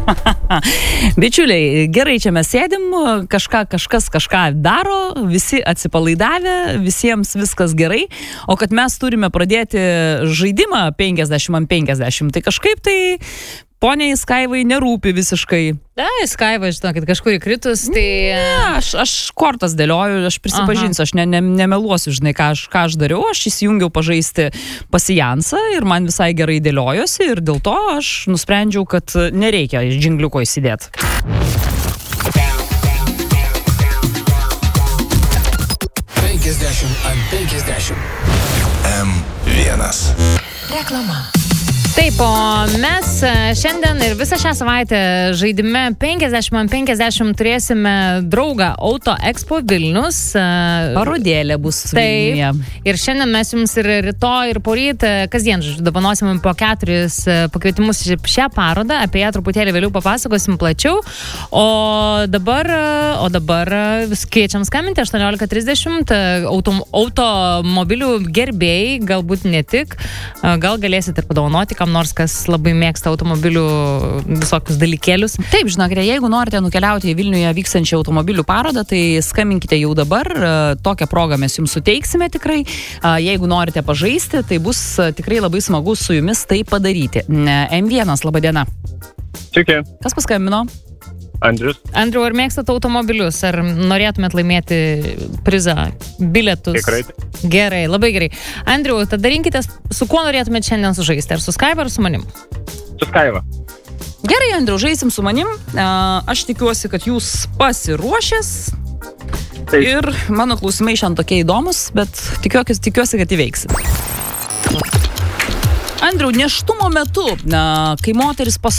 Bičiuliai, gerai, čia mes sėdim, kažkas kažką daro, visi atsipalaidavę, visiems viskas gerai, o kad mes turime pradėti žaidimą 50/50, tai kažkaip tai poniai Skaivai nerūpi visiškai. Da, Skaiva, žinokit, kažkur įkritus, tai... Ne, aš kortas dėlioju, aš prisipažinsiu, aš nemeluosiu, žinai, ką aš dariau, aš įsijungiau pažaisti pasijansą ir man visai gerai dėliojosi ir dėl to aš nusprendžiau, kad nereikia džingliuko įsidėti. M1. Reklama. Taip, o mes šiandien ir visą šią savaitę žaidime 50/50 turėsime draugą Auto Expo Vilnius. Parodėlė bus Vilniuje. Ir šiandien mes jums ir rytoj, ir poryt, kasdien dovanosim po 4 pakvietimus šią parodą, apie ją truputėlį vėliau papasakosim plačiau. O dabar vis kviečiam skambinti 18:30, automobilių gerbėjai, galbūt ne tik, gal galėsite ir padovanoti kam nors, kas labai mėgsta automobilių visokius dalykėlius. Taip, žinokite, jeigu norite nukeliauti į Vilniuje vykstančią automobilių parodą, tai skambinkite jau dabar, tokią progą mes jums suteiksime tikrai. Jeigu norite pažaisti, tai bus tikrai labai smagu su jumis tai padaryti. M1, laba diena. Sveiki. Kas paskambino? Andrius. Andriu, ar mėgstate automobilius? Ar norėtumėt laimėti prizą, bilietus? Tikrai. Gerai, labai gerai. Andriu, tada rinkitės, su kuo norėtumėt šiandien sužaisti? Ar su Skaiva, ar su manim? Su Skaiva. Gerai, Andriu, žaisim su manim. Aš tikiuosi, kad jūs pasiruošęs. Taip. Ir mano klausimai šiandien tokie įdomus, bet tikiuosi, kad įveiksit. Andriu, nėštumo metu, kai moteris